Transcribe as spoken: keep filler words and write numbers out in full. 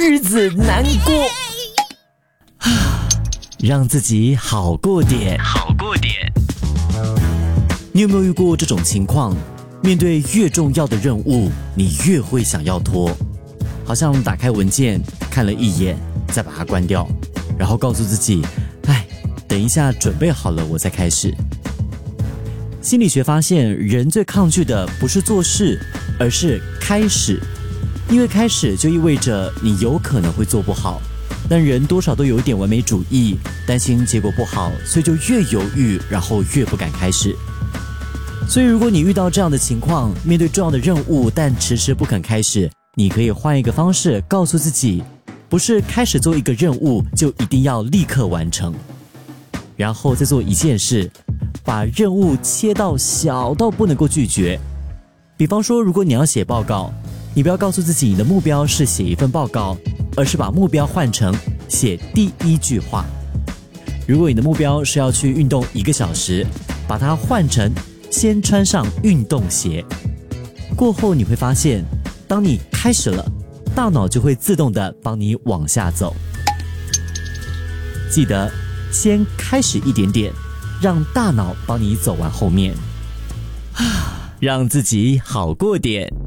日子难过，让自己好过点，好过点。你有没有遇过这种情况？面对越重要的任务，你越会想要拖，好像打开文件看了一眼，再把它关掉，然后告诉自己，哎，等一下准备好了我再开始。心理学发现，人最抗拒的不是做事，而是开始。因为开始就意味着你有可能会做不好，但人多少都有一点完美主义，担心结果不好，所以就越犹豫，然后越不敢开始。所以如果你遇到这样的情况，面对重要的任务但迟迟不肯开始，你可以换一个方式告诉自己，不是开始做一个任务就一定要立刻完成，然后再做一件事，把任务切到小到不能够拒绝。比方说，如果你要写报告，你不要告诉自己你的目标是写一份报告，而是把目标换成写第一句话。如果你的目标是要去运动一个小时，把它换成先穿上运动鞋。过后你会发现，当你开始了，大脑就会自动的帮你往下走。记得先开始一点点，让大脑帮你走完后面，让自己好过点。